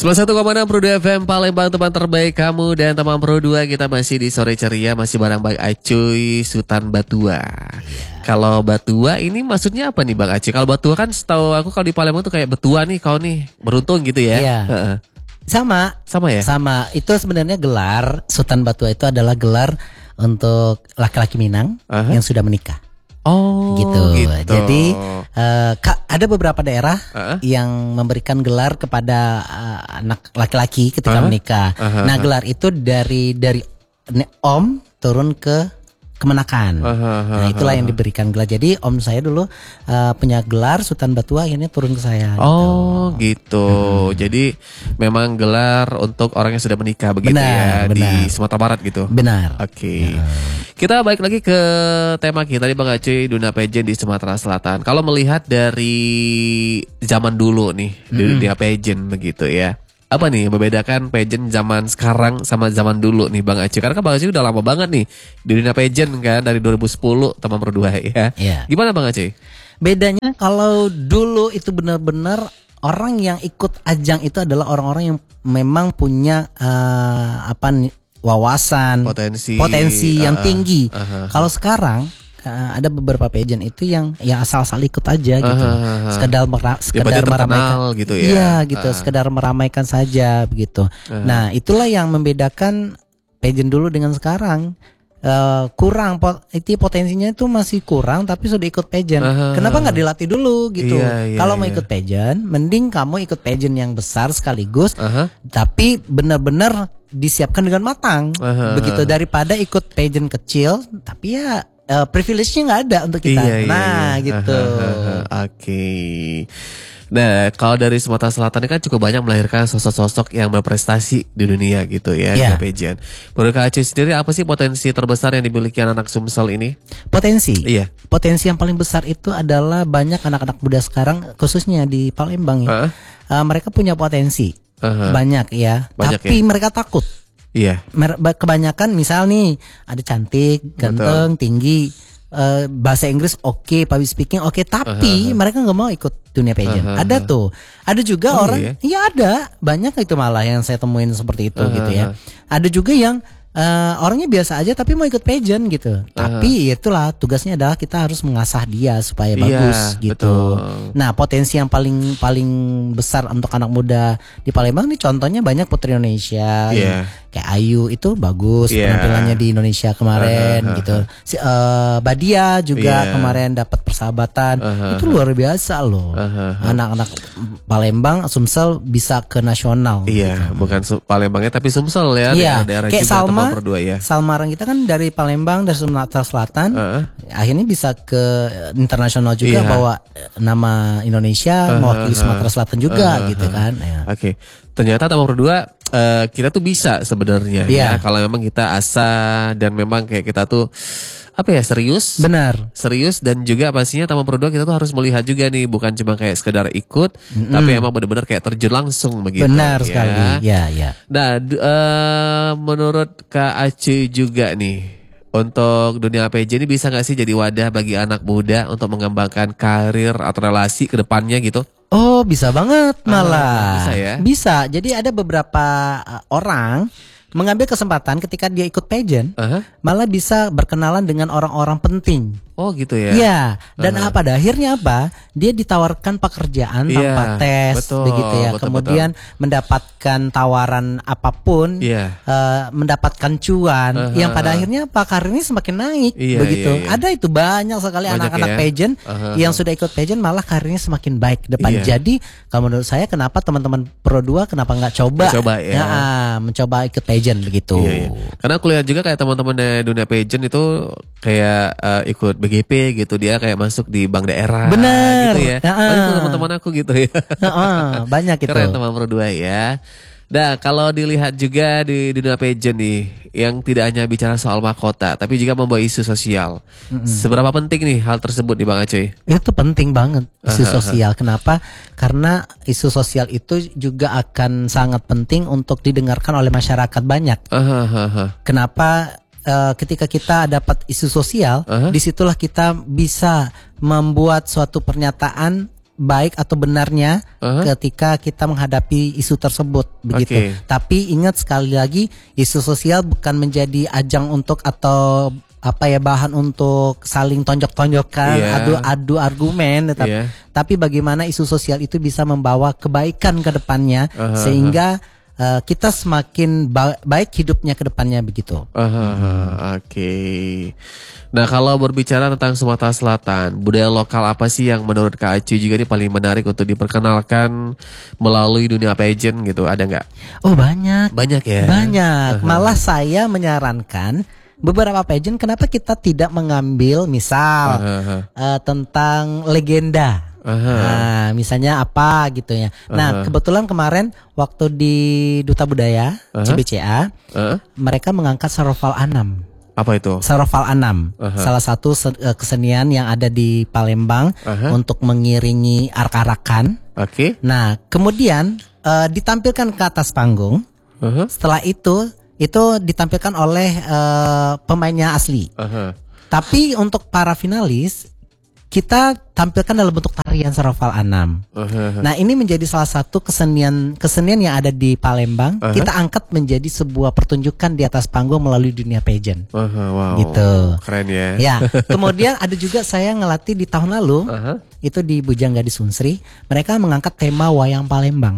91,6 Pro 2 FM Palembang, teman terbaik kamu dan teman Pro 2. Kita masih di sore ceria, masih bareng Bang Acuy Sultan Batua. Kalau Batua ini maksudnya apa nih Bang Acuy? Kalau Batua kan setahu aku kalau di Palembang tuh kayak Betua nih, kau nih beruntung gitu ya. Iya. Sama ya? Sama. Itu sebenarnya gelar Sultan Batua itu adalah gelar untuk laki-laki Minang yang sudah menikah. Oh, gitu. Jadi ada beberapa daerah yang memberikan gelar kepada anak laki-laki ketika menikah. Nah, gelar itu dari om turun ke kemenakan. Nah, itulah yang diberikan gelar. Jadi om saya dulu punya gelar Sultan Batua, akhirnya turun ke saya. Oh, gitu. Jadi memang gelar untuk orang yang sudah menikah begitu benar. Di Sumatera Barat gitu. Benar. Oke. Kita balik lagi ke tema kita nih Bang Acuy, dunia pageant di Sumatera Selatan. Kalau melihat dari zaman dulu nih, di dunia pageant begitu ya. Apa nih yang membedakan pageant zaman sekarang sama zaman dulu nih Bang Acuy? Karena kan Bang Acuy udah lama banget nih di dunia pageant kan, dari 2010 teman berdua ya. Gimana Bang Acuy? Bedanya kalau dulu itu benar-benar orang yang ikut ajang itu adalah orang-orang yang memang punya wawasan, potensi yang tinggi. Kalau sekarang ada beberapa pageant itu yang ya asal-asal ikut aja gitu, sekedar meramaikan gitu ya. Iya gitu, sekedar meramaikan saja begitu. Nah, itulah yang membedakan pageant dulu dengan sekarang. Kurang potensinya itu masih kurang, tapi sudah ikut pageant. Kenapa nggak dilatih dulu gitu? Kalau mau ikut pageant, mending kamu ikut pageant yang besar sekaligus, tapi benar-benar disiapkan dengan matang. Begitu, daripada ikut pageant kecil, tapi ya privilege-nya nggak ada untuk kita. Gitu. Oke. Nah, kalau dari Sumatera Selatan ini kan cukup banyak melahirkan sosok-sosok yang berprestasi di dunia gitu ya, di pageant. Menurut Kak Acuy sendiri, apa sih potensi terbesar yang dimiliki anak Sumsel ini? Potensi? Iya. Potensi yang paling besar itu adalah banyak anak-anak muda sekarang, khususnya di Palembang ya. Mereka punya potensi, banyak ya, tapi mereka takut. Iya. Kebanyakan misal nih, ada cantik, ganteng, tinggi, bahasa Inggris oke, public speaking oke, tapi mereka nggak mau ikut dunia pageant. Ada tuh, ada juga orang, ada banyak itu malah yang saya temuin seperti itu gitu ya. Ada juga yang orangnya biasa aja tapi mau ikut pageant gitu. Tapi itulah tugasnya adalah kita harus mengasah dia supaya bagus gitu. Nah, potensi yang paling besar untuk anak muda di Palembang nih, contohnya banyak Putri Indonesia. Kayak Ayu itu bagus penampilannya di Indonesia kemarin gitu. Badia juga kemarin dapat persahabatan. Itu luar biasa loh. Anak-anak Palembang, Sumsel bisa ke nasional. Iya, gitu. Bukan Palembangnya tapi Sumsel ya. Daerah kayak juga Salma kita kan dari Palembang, dari Sumatera Selatan. Akhirnya bisa ke internasional juga, bawa nama Indonesia, mewakili Sumatera Selatan juga gitu kan. Oke. Ternyata teman berdua kita tuh bisa sebenarnya ya, kalau memang kita asa dan memang kayak kita tuh serius. Benar. Serius, dan juga pastinya teman berdua kita tuh harus melihat juga nih, bukan cuma kayak sekedar ikut, tapi emang benar-benar kayak terjun langsung begitu. Benar sekali. Ya. Nah, menurut Kak Acuy juga nih, untuk dunia pageant ini bisa gak sih jadi wadah bagi anak muda untuk mengembangkan karir atau relasi ke depannya gitu? Oh, bisa banget malah. Bisa ya? Bisa. Jadi ada beberapa orang mengambil kesempatan ketika dia ikut pageant, malah bisa berkenalan dengan orang-orang penting. Oh gitu ya? Iya. Dan pada akhirnya dia ditawarkan pekerjaan tanpa tes, begitu ya. Kemudian mendapatkan tawaran apapun, mendapatkan cuan, yang pada akhirnya karirnya semakin naik, begitu. Ada itu banyak sekali anak-anak pageant yang sudah ikut pageant malah karirnya semakin baik ke depan. Jadi kalau menurut saya, kenapa teman-teman Pro 2 kenapa nggak coba mencoba ikut pageant begitu? Karena aku lihat juga kayak teman-teman dari dunia pageant itu kayak ikut BGP gitu, dia kayak masuk di bank daerah. Bener gitu ya. Banyak teman-teman aku gitu ya. Banyak itu. Keren teman Pro 2 ya. Nah, kalau dilihat juga di dunia pageant nih, yang tidak hanya bicara soal mahkota, tapi juga membawa isu sosial. Seberapa penting nih hal tersebut nih Bang Acuy? Itu penting banget, isu sosial. Kenapa? Karena isu sosial itu juga akan sangat penting untuk didengarkan oleh masyarakat banyak. Kenapa? Ketika kita dapat isu sosial, disitulah kita bisa membuat suatu pernyataan baik atau benarnya ketika kita menghadapi isu tersebut begitu. Tapi ingat sekali lagi, isu sosial bukan menjadi ajang untuk atau bahan untuk saling tonjok-tonjokkan, adu argumen, tapi bagaimana isu sosial itu bisa membawa kebaikan ke depannya sehingga kita semakin baik hidupnya ke depannya begitu. Nah, kalau berbicara tentang Sumatera Selatan, budaya lokal apa sih yang menurut Kak Acu juga ini paling menarik untuk diperkenalkan melalui dunia pageant gitu? Ada nggak? Oh, banyak. Banyak ya? Banyak. Malah saya menyarankan beberapa pageant kenapa kita tidak mengambil misal tentang legenda. Nah, misalnya apa gitu ya. Nah, kebetulan kemarin waktu di Duta Budaya CBCA, mereka mengangkat Sarofal Anam. Apa itu? Sarofal Anam, salah satu kesenian yang ada di Palembang untuk mengiringi arak-arakan. Nah, kemudian ditampilkan ke atas panggung. Setelah itu ditampilkan oleh pemainnya asli. Tapi untuk para finalis kita tampilkan dalam bentuk tarian Sarofal Anam. Nah, ini menjadi salah satu kesenian yang ada di Palembang. Kita angkat menjadi sebuah pertunjukan di atas panggung melalui dunia pageant. Wow. Gitu. Keren ya. Ya. Kemudian ada juga saya ngelatih di tahun lalu. Itu di Bujanggadis Unsri. Mereka mengangkat tema wayang Palembang.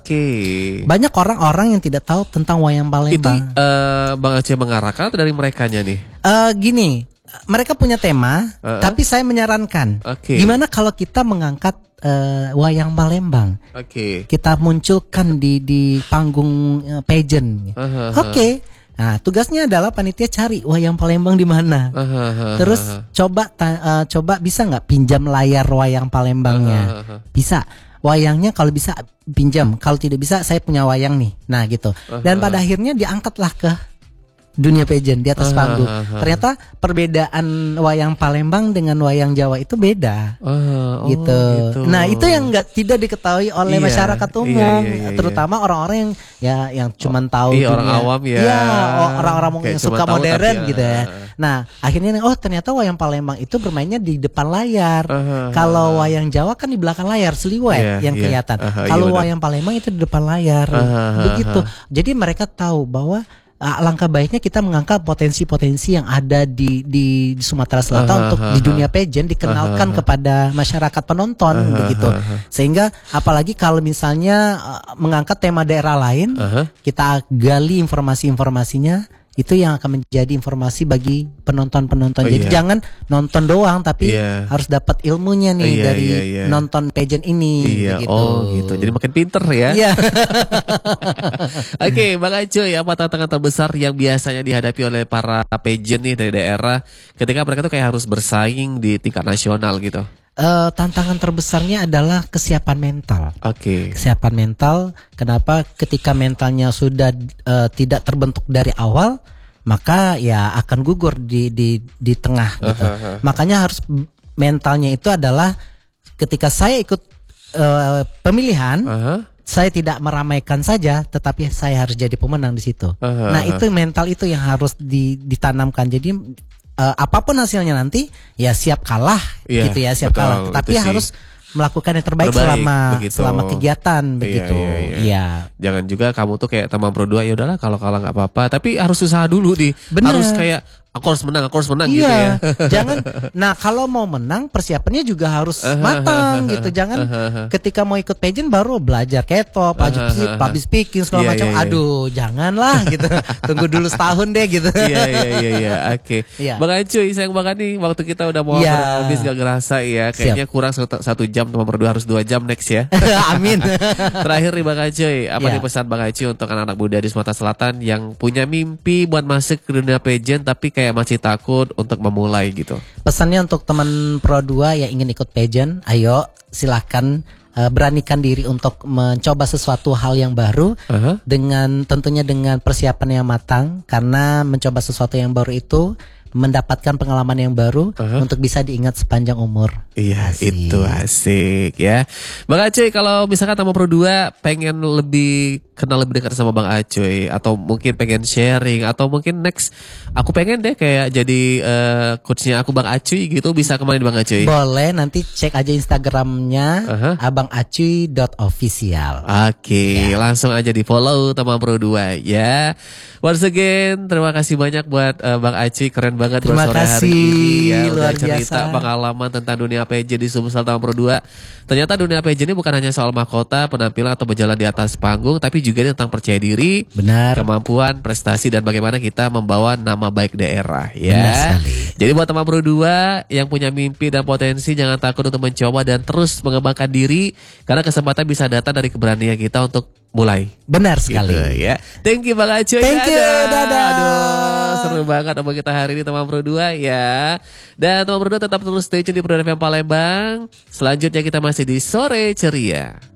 Banyak orang-orang yang tidak tahu tentang wayang Palembang. Itu Bang Aceh mengarahkan atau dari merekanya nih? Gini. Mereka punya tema, tapi saya menyarankan, gimana kalau kita mengangkat wayang Palembang, kita munculkan di panggung pageant. Nah, tugasnya adalah panitia cari wayang Palembang di mana. Terus coba bisa nggak pinjam layar wayang Palembangnya? Bisa. Wayangnya kalau bisa pinjam, kalau tidak bisa saya punya wayang nih. Nah gitu. Dan pada akhirnya diangkatlah ke dunia pageant di atas panggung. Ternyata perbedaan wayang Palembang dengan wayang Jawa itu beda. Gitu. Nah, itu yang tidak diketahui oleh masyarakat umum, terutama orang-orang yang cuman tahu orang awam ya. Iya, orang-orang yang suka modern gitu ya. Nah, akhirnya ternyata wayang Palembang itu bermainnya di depan layar. Kalau wayang Jawa kan di belakang layar, seliwet yang kelihatan. Kalau wayang Palembang itu di depan layar. Begitu. Jadi mereka tahu bahwa langkah baiknya kita mengangkat potensi-potensi yang ada di Sumatera Selatan untuk di dunia pageant dikenalkan kepada masyarakat penonton begitu. Sehingga apalagi kalau misalnya mengangkat tema daerah lain, kita gali informasi-informasinya, itu yang akan menjadi informasi bagi penonton-penonton. Jadi jangan nonton doang, tapi harus dapat ilmunya nih dari nonton pageant ini. Begitu. Gitu. Jadi makin pinter ya. Bang Acuy, apa tantangan terbesar yang biasanya dihadapi oleh para pageant nih dari daerah ketika mereka tuh kayak harus bersaing di tingkat nasional gitu? Tantangan terbesarnya adalah kesiapan mental. Kesiapan mental. Kenapa? Ketika mentalnya sudah tidak terbentuk dari awal, maka ya akan gugur di tengah gitu. Makanya harus mentalnya itu adalah ketika saya ikut pemilihan, saya tidak meramaikan saja, tetapi saya harus jadi pemenang di situ. Nah, itu mental itu yang harus ditanamkan. Jadi apapun hasilnya nanti ya siap kalah gitu ya, siap kalah. Tapi harus melakukan yang terbaik selama kegiatan begitu. Iya. Jangan juga kamu tuh kayak teman pro 2, ya udahlah kalau kalah nggak apa-apa, tapi harus usaha dulu harus kayak aku harus menang gitu ya. Jangan. Nah, kalau mau menang persiapannya juga harus matang gitu. Jangan ketika mau ikut pageant baru belajar K-pop, public speaking segala macam. Aduh, janganlah gitu. Tunggu dulu setahun deh gitu. Iya. Bang Acuy, sayang banget nih waktu kita udah mau habis, gak ngerasa ya. Kayaknya kurang 1 jam, teman berdua harus 2 jam next ya. Amin. Terakhir nih Bang Acuy, apa nih pesan Bang Acuy untuk anak-anak muda di Sumatera Selatan yang punya mimpi buat masuk ke dunia pageant tapi kayak masih takut untuk memulai gitu? Pesannya untuk teman Pro 2 yang ingin ikut pageant, ayo silahkan beranikan diri untuk mencoba sesuatu hal yang baru, tentunya dengan persiapan yang matang, karena mencoba sesuatu yang baru itu mendapatkan pengalaman yang baru untuk bisa diingat sepanjang umur. Iya, Asik. itu asik ya. Bang Acoy, kalau misalkan Taman Pro 2 pengen lebih kenal lebih dekat sama Bang Acoy, atau mungkin pengen sharing, atau mungkin next aku pengen deh kayak jadi coachnya aku Bang Acoy gitu, bisa kemana Bang Acoy? Boleh, nanti cek aja Instagramnya abangacuy.official. Oke, langsung aja di follow Taman Pro 2 ya. Once again, terima kasih banyak buat Bang Acoy, keren banget Terima buat sore hari kasih, ini ya. Udah luar cerita biasa. pengalaman tentang dunia PJ di Sumsel Taman Pro 2. Ternyata dunia PJ ini bukan hanya soal mahkota, penampilan atau berjalan di atas panggung, tapi juga tentang percaya diri, Benar. kemampuan, prestasi, dan bagaimana kita membawa nama baik daerah Benar ya. sekali. Jadi buat Taman Pro 2 yang punya mimpi dan potensi, jangan takut untuk mencoba dan terus mengembangkan diri, karena kesempatan bisa datang dari keberanian kita untuk mulai. Benar sekali. Gitu ya. Thank you Bang Acoy. Thank you, dadah. Aduh, seru banget sama kita hari ini Taman Pro 2 ya. Dan Taman Pro 2 tetap terus stay tune di Pro FM Palembang. Selanjutnya kita masih di Sore Ceria.